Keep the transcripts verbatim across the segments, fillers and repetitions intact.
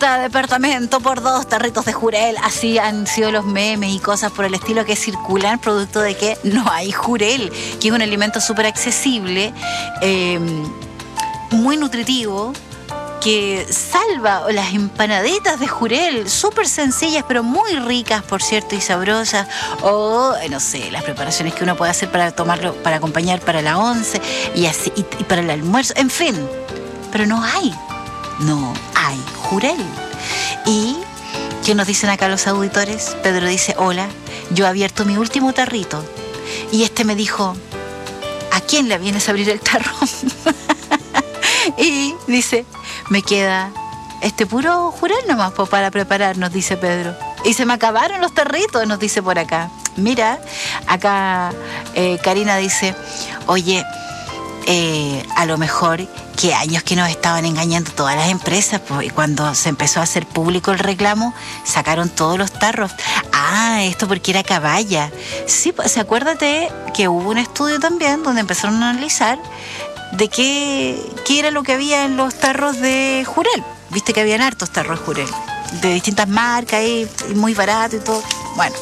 Renta de departamento por dos tarritos de Jurel. Así han sido los memes y cosas por el estilo que circulan, producto de que no hay Jurel, que es un alimento súper accesible, eh, muy nutritivo, que salva las empanaditas de Jurel, súper sencillas pero muy ricas, por cierto, y sabrosas, o no sé, las preparaciones que uno puede hacer para tomarlo, para acompañar para la once y así, y, y para el almuerzo, en fin, pero no hay, no hay Jurel. ¿Y qué nos dicen acá los auditores? Pedro dice: hola, yo he abierto mi último tarrito y este me dijo: ¿a quién le vienes a abrir el tarro? Y dice: me queda este puro Jurel nomás po, para preparar, nos dice Pedro. Y se me acabaron los tarritos, nos dice por acá. Mira, acá eh, Karina dice: oye, eh, a lo mejor que años que nos estaban engañando todas las empresas, pues, y cuando se empezó a hacer público el reclamo, sacaron todos los tarros. Ah, esto porque era caballa. Sí, pues acuérdate que hubo un estudio también donde empezaron a analizar de qué, qué era lo que había en los tarros de Jurel. Viste que habían hartos tarros de Jurel, de distintas marcas y, y muy barato y todo. Bueno,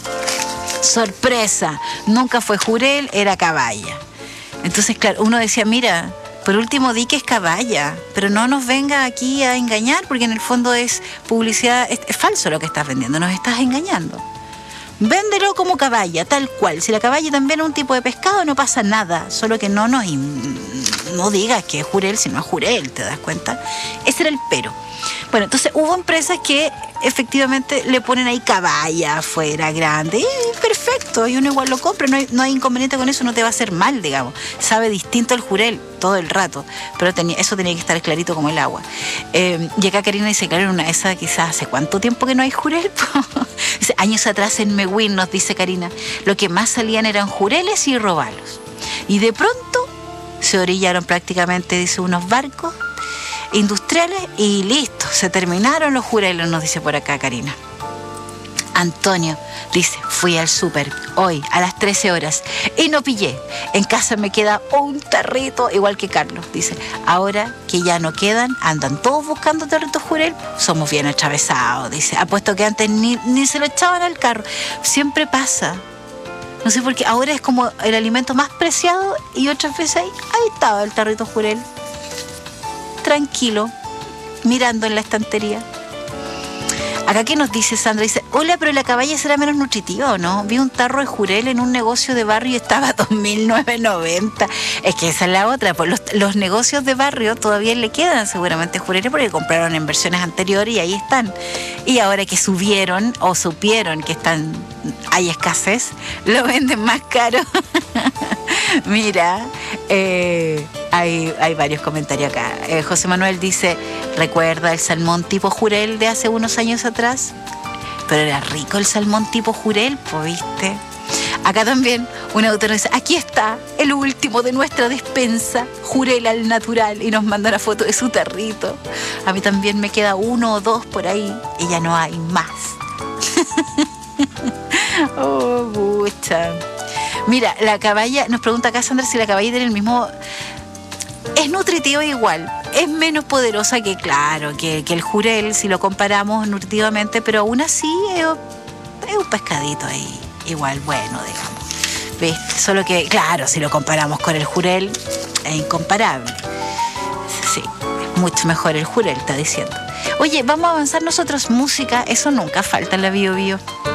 sorpresa, nunca fue Jurel, era caballa. Entonces, claro, uno decía: mira, por último di que es caballa, pero no nos venga aquí a engañar, porque en el fondo es publicidad, es, es falso lo que estás vendiendo, nos estás engañando. Véndelo como caballa, tal cual. Si la caballa también es un tipo de pescado, no pasa nada. Solo que no nos no digas que es Jurel si no es Jurel, ¿te das cuenta? Ese era el pero. Bueno, entonces hubo empresas que efectivamente le ponen ahí caballa afuera, grande, y perfecto, y uno igual lo compra, no hay, no hay inconveniente con eso, no te va a hacer mal, digamos. Sabe distinto el Jurel todo el rato, pero tenía, eso tenía que estar clarito como el agua. Eh, y acá Karina dice: claro, en una de esas quizás hace cuánto tiempo que no hay Jurel. Dice: años atrás en Mehuín, nos dice Karina, lo que más salían eran Jureles y robalos. Y de pronto se orillaron prácticamente, dice, unos barcos industriales y listo, se terminaron los Jureles, nos dice por acá Karina. Antonio dice: fui al súper hoy a las trece horas y no pillé. En casa me queda un tarrito, igual que Carlos. Dice: ahora que ya no quedan, andan todos buscando tarritos Jurel. Somos bien atravesados, dice. Apuesto que antes ni, ni se lo echaban al carro. Siempre pasa. No sé por qué. Ahora es como el alimento más preciado y otras veces ahí, ahí estaba el tarrito Jurel. Tranquilo, mirando en la estantería. Acá, ¿qué nos dice Sandra? Dice: hola, pero la caballa será menos nutritiva, ¿o no? Vi un tarro de Jurel en un negocio de barrio y estaba a dos mil novecientos noventa. Es que esa es la otra, pues los, los negocios de barrio todavía le quedan seguramente Jureles porque compraron en versiones anteriores y ahí están. Y ahora que subieron o supieron que están, hay escasez, lo venden más caro. Mira, eh, hay, hay varios comentarios acá. Eh, José Manuel dice: ¿recuerda el salmón tipo Jurel de hace unos años atrás? Pero era rico el salmón tipo Jurel, pues, ¿viste? Acá también un autor dice: aquí está el último de nuestra despensa, Jurel al natural, y nos manda una foto de su tarrito. A mí también me queda uno o dos por ahí y ya no hay más. Oh, bucha. Mira, la caballa, nos pregunta acá Sandra si la caballa tiene el mismo... Es nutritiva igual, es menos poderosa que, claro, que, que el Jurel, si lo comparamos nutritivamente, pero aún así es, es un pescadito ahí, igual bueno, digamos. ¿Viste? Solo que, claro, si lo comparamos con el Jurel, es incomparable. Sí, es mucho mejor el Jurel, está diciendo. Oye, vamos a avanzar nosotros, música, eso nunca falta en la Bio Bio.